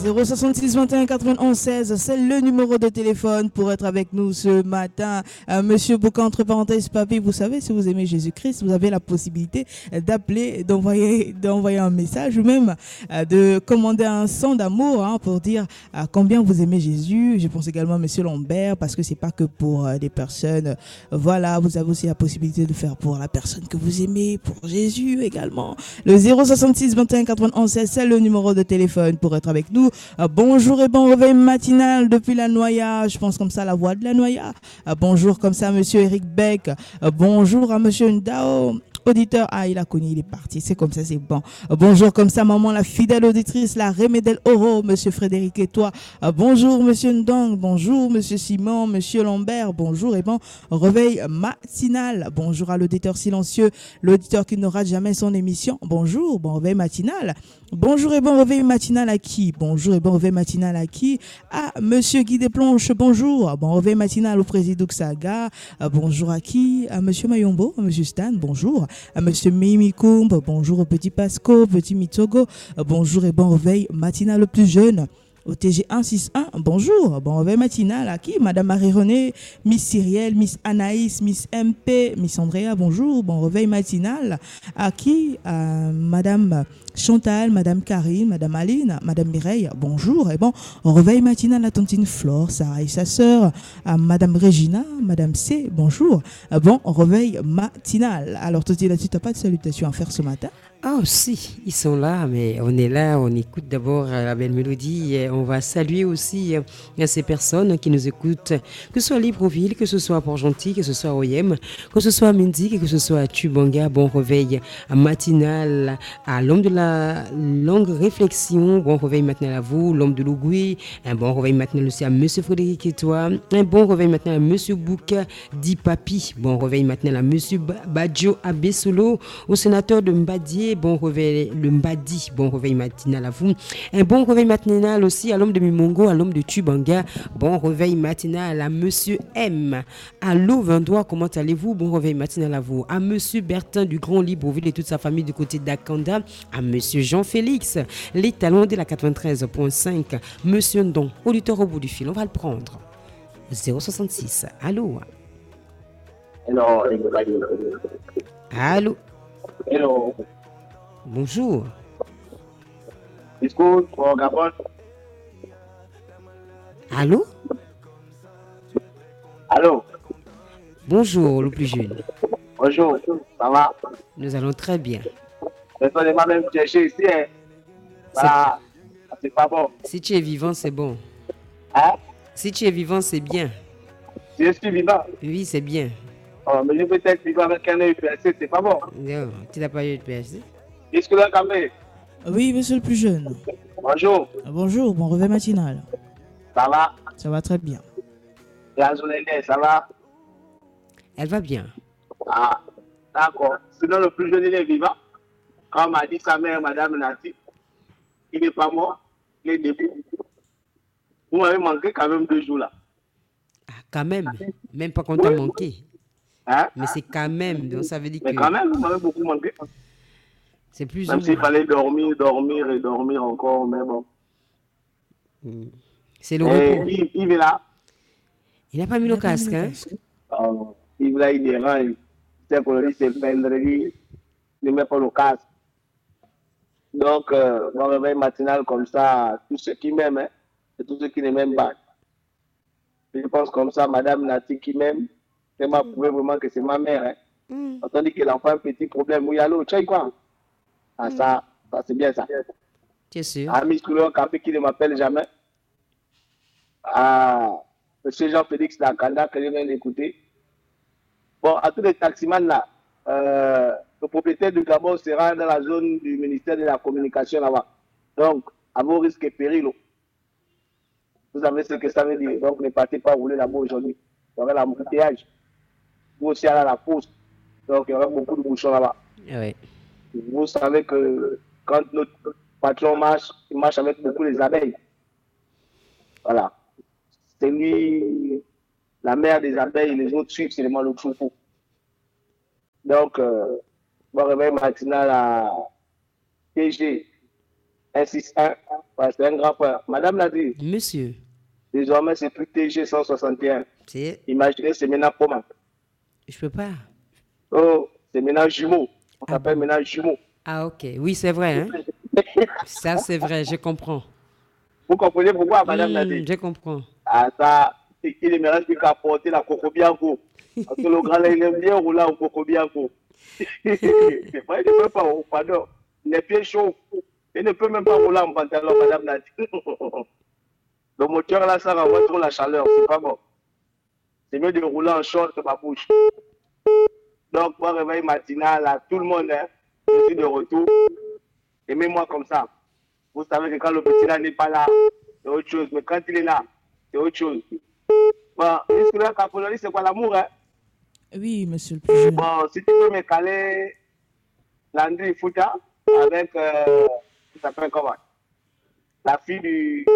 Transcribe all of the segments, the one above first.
066 21 91 16, c'est le numéro de téléphone pour être avec nous ce matin. Monsieur Bouka, entre parenthèses, papy, vous savez, si vous aimez Jésus-Christ, vous avez la possibilité d'appeler, d'envoyer un message ou même de commander un son d'amour pour dire combien vous aimez Jésus. Je pense également à Monsieur Lambert, parce que c'est pas que pour des personnes. Voilà, vous avez aussi la possibilité de faire pour la personne que vous aimez, pour Jésus également. Le 066 21 91 16, c'est le numéro de téléphone pour être avec nous. Bonjour et bon réveil matinal depuis la Noya. Je pense comme ça la voix de la Noya. Bonjour comme ça Monsieur Eric Beck. Bonjour à Monsieur Ndao. Auditeur, il a connu, il est parti. C'est comme ça, c'est bon. Bonjour comme ça, maman, la fidèle auditrice, la Remédel Oro, Monsieur Frédéric et toi. Bonjour, Monsieur Ndong. Bonjour, Monsieur Simon, Monsieur Lambert. Bonjour et bon réveil matinal. Bonjour à l'auditeur silencieux, l'auditeur qui ne rate jamais son émission. Bonjour, bon réveil matinal. Bonjour et bon réveil matinal à qui? Bonjour et bon réveil matinal à qui? À Monsieur Guy Desplanches, bonjour. Bon réveil matinal au président Saga. Bonjour à qui? À Monsieur Mayombo, à Monsieur Stan, bonjour. À Monsieur Mimi Koumb, bonjour au petit Pasco, petit Mitsogo. Bonjour et bon réveil matinal le plus jeune. Au TG 161, bonjour, bon réveil matinal à qui? Madame Marie-Renée, Miss Cyrielle, Miss Anaïs, Miss MP, Miss Andrea, bonjour, bon réveil matinal à qui? À Madame Chantal, Madame Karine, Madame Aline, Madame Mireille, bonjour, et bon réveil matinal à Tontine Flore, Sarah et sa sœur, à Madame Regina, Madame C, bonjour, bon réveil matinal. Alors Tontine, là-dessus, tu n'as pas de salutation à faire ce matin? Ah si, ils sont là, mais on est là, on écoute d'abord la belle mélodie et on va saluer aussi ces personnes qui nous écoutent, que ce soit à Libreville, que ce soit à Port-Gentil, que ce soit à Oyem, que ce soit à Mendy, que ce soit à Tubanga. Bon réveil matinal à l'homme de la longue réflexion, bon réveil matinal à vous, l'homme de l'Ougui, un bon réveil matinal aussi à Monsieur Frédéric et toi, un bon réveil matinal à Monsieur Bouka, dit Papi, bon réveil matinal à Monsieur Badjo Abessolo, au sénateur de Mbadier, bon réveil le Mbadi, bon réveil matinal à vous. Un bon réveil matinal aussi à l'homme de Mimongo, à l'homme de Tubanga. Bon réveil matinal à Monsieur M. Allô Vendois, comment allez-vous? Bon réveil matinal à vous. À Monsieur Bertin du Grand Libreville et toute sa famille du côté d'Akanda. À Monsieur Jean-Félix, les talons de la 93.5. Monsieur Ndon, auditeur au bout du fil, on va le prendre. 066, allô? Hello. Allô? Hello. Bonjour. Discours pour Gabon. Allô? Allô. Bonjour, le plus jeune. Bonjour, ça va? Nous allons très bien. Je vais même chercher ici. Hein. Voilà. C'est pas bon. Si tu es vivant, c'est bon. Hein? Si tu es vivant, c'est bien. Je suis vivant. Oui, c'est bien. Oh, mais je peux être vivant avec un UPSC, c'est pas bon. Non, tu n'as pas eu de PSC? Est-ce que là, quand même? Oui, monsieur le plus jeune. Bonjour. Bonjour, bon réveil matinal. Ça va? Ça va très bien. La journée, ça va? Elle va bien. Ah, d'accord. Sinon, le plus jeune, il est vivant. Comme m'a dit sa mère, Madame Nati, il n'est pas mort, il est debout. Vous m'avez manqué quand même 2 jours là. Ah, quand même. Même pas qu'on t'a manqué. Hein? Mais c'est quand même. Donc ça veut dire mais que. quand même, vous m'avez beaucoup manqué. C'est plus Même ou s'il moins. fallait dormir et dormir encore, mais bon. C'est le repos. Yves est là. Il n'a pas mis le casque, hein? Yves là, il dérange. C'est pour lui, c'est vendredi. Il ne met pas le casque. Donc, mon réveil matinal comme ça, tous ceux qui m'aiment, hein, et tous ceux qui ne m'aiment pas. Je pense comme ça, Madame Nati qui m'aime, elle m'a prouvé vraiment que c'est ma mère. Hein. Tandis qu'elle a un petit problème, où il y a l'autre, tu sais quoi? Ah, ça c'est bien ça. Tu es sûr? Ami Couleur Café qui ne m'appelle jamais. À M. Jean-Félix Lakanda, que je viens d'écouter. Bon, à tous les taximans là, le propriétaire du Gabon sera dans la zone du ministère de la Communication là-bas. Donc, à vos risques et périls. Vous savez ce que ça veut dire. Donc, ne partez pas rouler là-bas aujourd'hui. Il y aura l'embouteillage. Vous aussi à la poste. Donc, il y aura beaucoup de bouchons là-bas. Oui. Vous savez que quand notre patron marche, il marche avec beaucoup les abeilles. Voilà. C'est lui, la mère des abeilles, les autres suivent seulement le troupeau. Donc, bon réveil matinal à TG 161. Ouais, c'est un grand frère. Madame l'a dit, Monsieur, désormais, c'est plus TG 161. c'est... Imaginez, c'est maintenant comment? Je peux pas. Oh, c'est maintenant jumeau. On Ah s'appelle bon? maintenant jumeau. Ah, ok. Oui, c'est vrai, hein? Ça, c'est vrai, je comprends. Vous comprenez pourquoi, madame l'a dit? Je comprends. Ah, ça, c'est qu'il ne reste plus qu'à porter la Coco Bianco. Parce que le grand, là, il aime bien rouler en Coco Bianco. C'est vrai, il ne peut pas, oh, pardon. Les pieds chauds. Il ne peut même pas rouler en pantalon, madame l'a dit. Le moteur, là, ça renvoie trop la chaleur. C'est pas bon. C'est mieux de rouler en short que ma bouche. Donc, bon réveil matinal, là, tout le monde, hein, je suis de retour. Aimez-moi comme ça. Vous savez que quand le petit là n'est pas là, c'est autre chose. Mais quand il est là, c'est autre chose. Bon, l'histoire Capoloni, c'est quoi l'amour, hein? Oui, monsieur le plus jeune. Bon, si tu peux me caler Landry Fouta avec, ça s'appelle comment? La fille du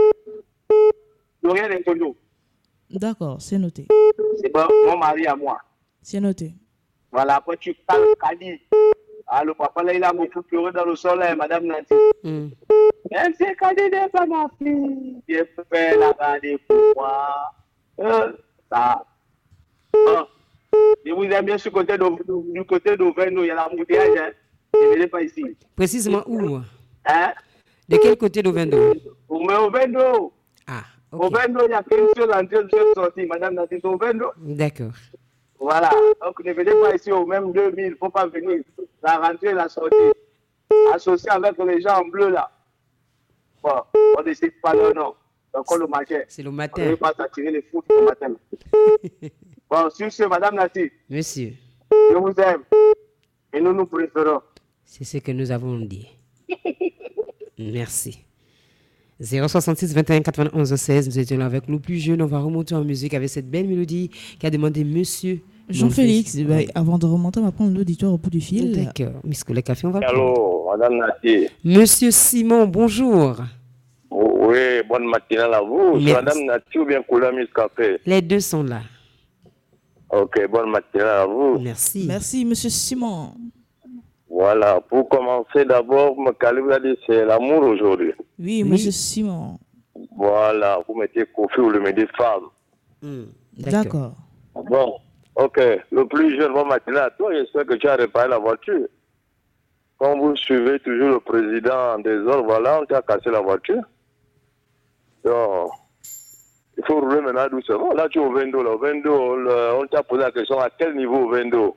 Dorian Ntondo. D'accord, c'est noté. C'est bon, mon mari à moi. C'est noté. Voilà, après tu cales Kadi. Ah, le papa là, il a beaucoup pleuré dans le soleil, madame Nancy. Même si Kadi n'est pas ma fille, je peux la garder pour moi. Ça. Bon. Je vous aime bien du côté d'Ovendo, il y a l'embouteillage. Hein. Ne venez pas ici. Précisément où? Hein? De quel côté d'Ovendo? Mais Ovendo. Ah, ok. Ovendo, il n'y a qu'une seule entrée, une seule sortie, madame Nancy. Ovendo. D'accord. Voilà. Donc ne venez pas ici au même 2000, il ne faut pas venir. La rentrée et la sortie. Associé avec les gens en bleu là. Bon, on ne décide pas leur nom. Donc on le manquait. C'est le On ne matin. veut pas s'attirer les foot le matin. Bon, sur ce, madame Nati, Monsieur, je vous aime. Et nous nous préférons. c'est ce que nous avons dit. Merci. 066 21 91 16, nous étions là avec le plus jeune. On va remonter en musique avec cette belle mélodie qu'a demandé monsieur Jean-Félix, avant de remonter, on va prendre l'auditoire au bout du fil. D'accord. Miss Koulé Café, on va prendre. Allô, madame Nati. Monsieur Simon, bonjour. Oui, bonne matinale à vous. C'est madame Nati ou bien Koula Miss Café? Les deux sont là. Ok, bonne matinale à vous. Merci. Merci, monsieur Simon. Voilà, pour commencer d'abord, vous avez dit c'est l'amour aujourd'hui. Oui, monsieur Simon. Voilà, vous mettez Kofi ou le mettez femme. D'accord. Bon, ok. Le plus jeune, bon matin à toi, j'espère que tu as réparé la voiture. Quand vous suivez toujours le président en désordre, voilà, on t'a cassé la voiture. Donc, il faut rouler maintenant doucement. Là, tu es au Vendo. Là. Au Vendo, on t'a posé la question à quel niveau au Vendo?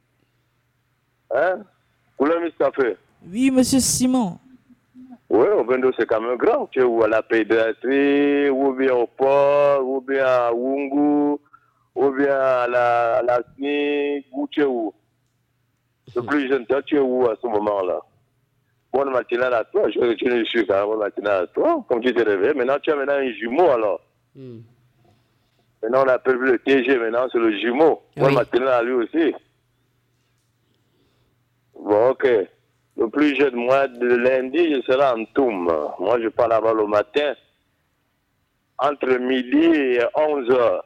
Hein? Couleur Miss Café. Oui, monsieur Simon. Oui, au Vendo, c'est quand même grand. Tu es où à la pédiatrie, ou bien au port, ou bien à Wungu, ou bien à la SNIC, où tu es où? Le plus jeune, toi, tu es où à ce moment-là? Bonne matinale à toi. Je retiens le sucre, hein? Bonne matinale à toi. Comme tu t'es réveillé, maintenant tu as maintenant un jumeau alors. Maintenant on appelle plus le TG, maintenant c'est le jumeau. Bonne matinale à lui aussi. Bon, ok. Le plus jeune, moi, de lundi, je serai en Toum. Moi, je pars là-bas le matin, entre midi et 11h.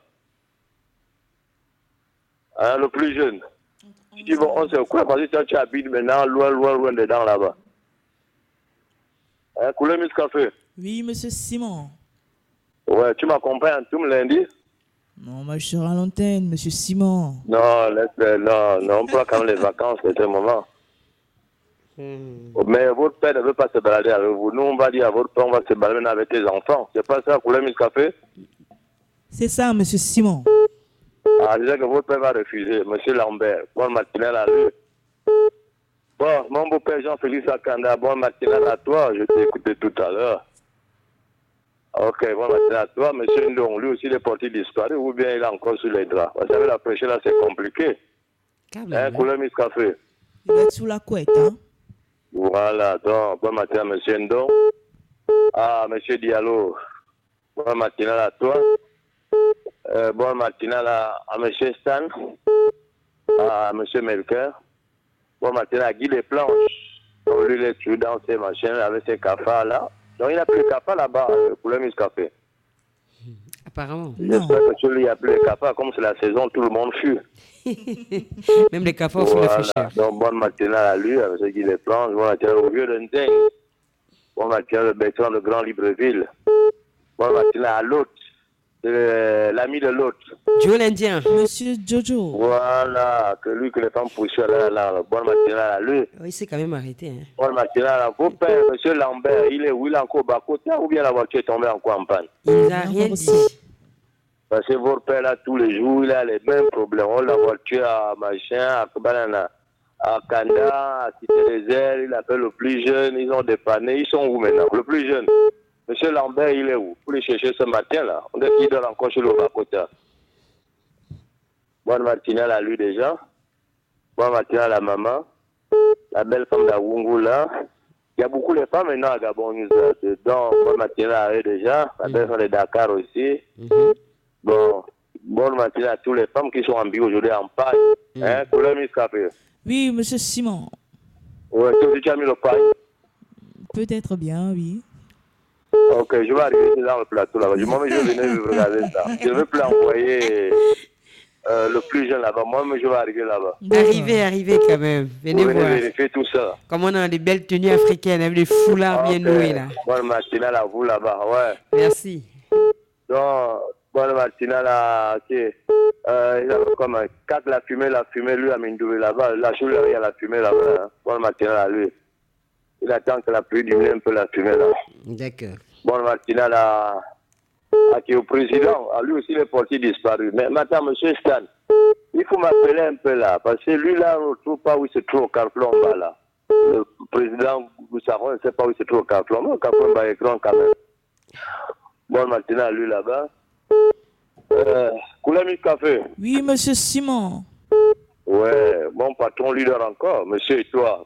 Hein, le plus jeune. Je dis, bon, on sait quoi, parce que toi, tu habites maintenant loin dedans là-bas. Hein, Couleur Miss Café. Oui, monsieur Simon. Ouais, tu m'accompagnes en Toum lundi? Non, moi, je serai à l'antenne, monsieur Simon. Non, on prend quand même les vacances, c'est un moment. Mais votre père ne veut pas se balader avec vous. Nous, on va dire à votre père, on va se balader avec tes enfants. C'est pas ça, Couleur Miss Café? C'est ça, monsieur Simon. Ah, je sais que votre père va refuser, monsieur Lambert. Bonne matinale à lui. Bon, mon beau-père Jean-Félix Akanda, bonne matinale à toi. Je t'ai écouté tout à l'heure. Ok, bonne matinale à toi. Monsieur Ndong, lui aussi, il est parti disparu ou bien il est encore sur les draps. Vous savez, la prêcher là, c'est compliqué. Hein, Couleur Miss Café? Il va être sous la couette, hein? Voilà, donc, bon matin à monsieur Ndong. Ah, monsieur Diallo, bon matinale à toi. Bon matinale à monsieur Stan. À monsieur Melker. Bon matin à Guy Desplanches. Donc lui, il est toujours dans ses machines avec ses cafards là. Donc il a pris le cafard là-bas, pour le Miss Café. Apparemment. J'espère que tu lui as pris le cafard, comme c'est la saison, tout le monde fuit. Même les cafards font la fraîcheur. Donc bonne matinale à lui, avec Guy Desplanches. Bon matin au vieux de Ndeng. Bon matin, le Bertrand de Grand Libreville. Bon matin à l'autre, l'ami de l'autre. Joe l'Indien. Monsieur Jojo. Voilà, que lui que les femmes poursuivent là. Bon matin à lui. Oui, il s'est quand même arrêté. Hein. Bon matin à vos pères, monsieur Lambert, il est où? Il est encore au bas-côté ou bien la voiture est tombée encore en panne? Il n'a rien dit. Parce que votre père là, tous les jours, il a les mêmes problèmes. On la voiture à machin, à Banana, à Kanda, à Cité des Ailes, il appelle le plus jeune, ils ont dépanné. Ils sont où maintenant? Le plus jeune. Monsieur Lambert, il est où? Pour les chercher ce matin là. On dit qu'il dort encore chez le bas-côté. Bonne matinale à lui déjà. Bonne matinale à la maman. La belle femme d'Awungu là. Il y a beaucoup de femmes maintenant à Gabon News. Dedans, bonne matinale à eux déjà. La belle femme de Dakar aussi. Bon, bonne matinale à toutes les femmes qui sont en bio aujourd'hui en paille. Hein, pour le Miss Café. Oui, monsieur Simon. Ouais, tu as mis le paille? Peut-être bien, oui. Ok, je vais arriver dans le plateau là-bas. Je vais venir regarder ça. Je ne veux plus envoyer le plus jeune là-bas. Moi, je vais arriver là-bas. Arrivez quand même. Venez Vous voir. vérifier tout ça. Comme on a des belles tenues africaines avec des foulards bien noués là. Bonne matinale à vous là-bas, ouais. Merci. Donc, bonne matinale à... Ok. Il a comme 4 la fumée, lui à Mindoué là-bas. La choule, il y a la fumée là-bas. Hein. Bonne matinale à lui. Il attend que la pluie diminue un peu la fumée là. D'accord. Bonne matinale à qui est au président. À lui aussi, il est parti disparu. Mais maintenant, monsieur Stan, il faut m'appeler un peu là. Parce que lui là, on ne trouve pas où il se trouve au Carplomba là. Le président, vous savez, on ne sait pas où il se trouve au Carplomba. Le Carplomba est grand quand même. Bonne matinale à lui là-bas. Koulami Café. Oui, monsieur Simon. Ouais, mon patron lui dort encore. Monsieur et toi.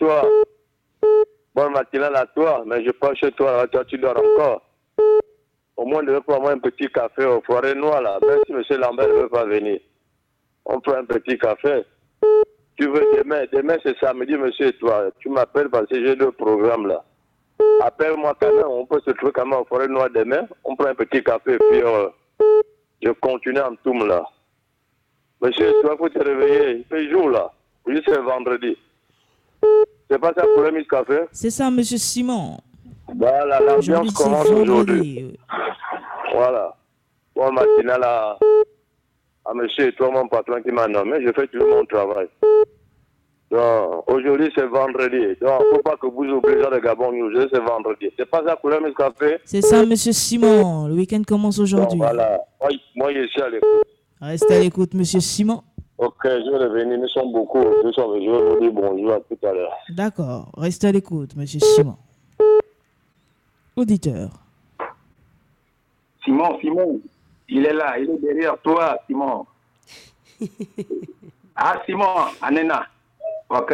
Bonne matinale à toi, mais je pense chez toi, toi tu dors encore. Au moins, on devait prendre un petit café au Forêt Noire là, même si monsieur Lambert ne veut pas venir. On prend un petit café. Tu veux demain c'est samedi, monsieur et toi. Tu m'appelles parce que j'ai 2 programmes là. Appelle-moi quand même, on peut se trouver quand même au Forêt Noire demain. On prend un petit café et puis je continue en toum là. Monsieur, tu vas te réveiller, il fait jour là. Oui, c'est vendredi. C'est pas ça pour le Miss Café? C'est ça, monsieur Simon. Voilà, l'ambiance commence aujourd'hui. Voilà. Bon matinal à monsieur et toi, mon patron qui m'a nommé. Je fais toujours mon travail. Donc, aujourd'hui, c'est vendredi. Donc, il ne faut pas que vous oubliez de Gabon News. C'est vendredi. C'est pas ça pour le Miss Café? C'est ça, monsieur Simon. Le week-end commence aujourd'hui. Voilà. Moi, je suis à l'écoute. Restez à l'écoute, monsieur Simon. Ok, je vais revenir. Nous sommes beaucoup. Je vais vous dire bonjour à tout à l'heure. D'accord. Restez à l'écoute, monsieur Simon. Auditeur. Simon, il est là. Il est derrière toi, Simon. Ah, Simon, Anena. Ok,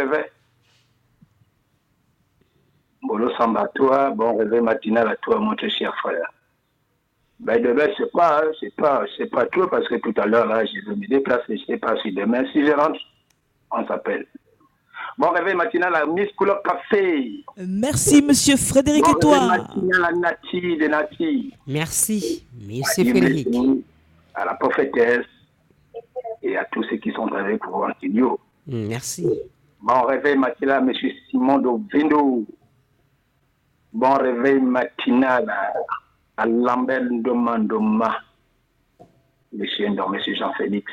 Bolo Samba à toi. Bon réveil matinal à toi, mon très cher frère. Ben, demain, c'est pas trop parce que tout à l'heure, là, je vais me déplacer. Je ne sais pas si demain, si je rentre, on s'appelle. Bon réveil matinal à Miss Couleur Café. Merci, monsieur Frédéric et toi. Bon réveil matinal à Nati de Nati. Merci, monsieur Frédéric. À la prophétesse et à tous ceux qui sont avec vous en studio. Merci. Bon réveil matinal à monsieur Simon Dovindo. Bon réveil matinal à Lambert Ndomandoma, monsieur Jean-Félix,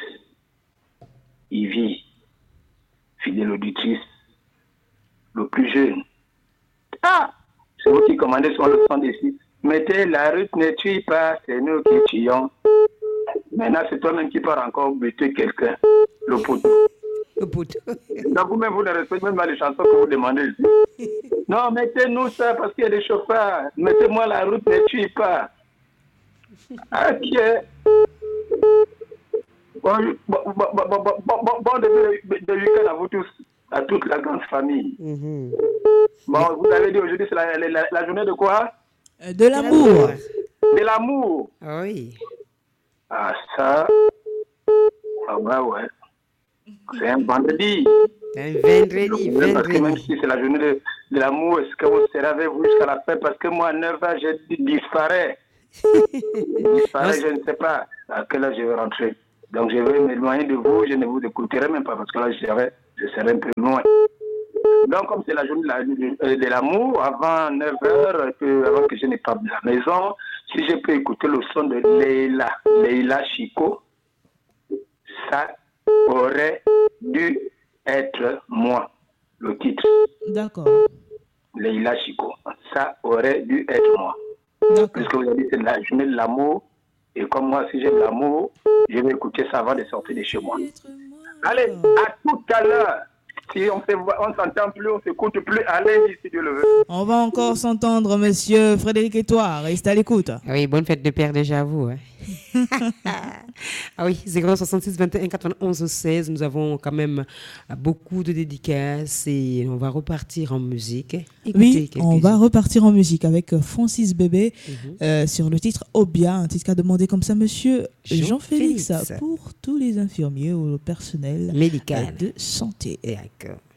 Yvi, fidèle auditrice, le plus jeune. Ah, c'est vous qui commandez sur le 106. Mettez la route ne tue pas, c'est nous qui tuons. Maintenant, c'est toi-même qui pars encore buter quelqu'un, le poteau. Le poteau. Donc vous-même, vous ne respectez même pas les chansons que vous demandez. Non, mettez-nous ça parce qu'il y a des chauffeurs. Mettez-moi la route ne tue pas. Ok. Bon début de week-end à vous tous, à toute la grande famille. Bon, vous avez dit aujourd'hui, c'est la journée de quoi? De l'amour. De l'amour. Oui. Ah, ça. Ah, ouais. C'est un vendredi. Un vendredi. Parce que même si c'est la journée de l'amour, est-ce que vous serez avec vous jusqu'à la fin? Parce que moi, à 9 ans, je disparais. Je ne sais pas à quelle heure je vais rentrer. Donc, je vais m'éloigner de vous. Je ne vous écouterai même pas parce que là, je serai un peu loin. Donc, comme c'est la journée de l'amour, avant 9h, avant que je n'ai pas de la maison, si je peux écouter le son de Leila Chico, ça aurait dû être moi, le titre. D'accord. Leila Chico, ça aurait dû être moi. Puisque vous avez dit que c'est la journée de l'amour, et comme moi, si j'ai de l'amour, je vais écouter ça avant de sortir de chez moi. Allez, à tout à l'heure. Si on s'entend plus, on s'écoute plus, allez, si Dieu le veut. On va encore s'entendre, monsieur Frédéric Étoile. Restez à l'écoute. Oui, bonne fête de Père déjà à vous. Hein. Ah oui, 066 21 91 16. Nous avons quand même beaucoup de dédicaces et on va repartir en musique. Oui, on va repartir en musique avec Francis Bébé sur le titre Obia, un titre qu'a demandé comme ça monsieur Jean-Félix pour tous les infirmiers ou le personnel médical de santé. D'accord.